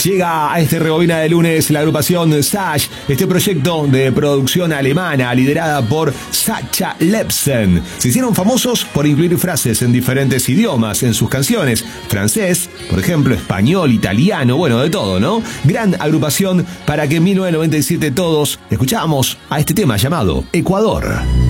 Llega a este Rebobina de lunes la agrupación Sash, este proyecto de producción alemana liderada por Sacha Lepsen. Se hicieron famosos por incluir frases en diferentes idiomas en sus canciones. Francés, por ejemplo, español, italiano, bueno, de todo, ¿no? Gran agrupación para que en 1997 todos escuchábamos a este tema llamado Ecuador.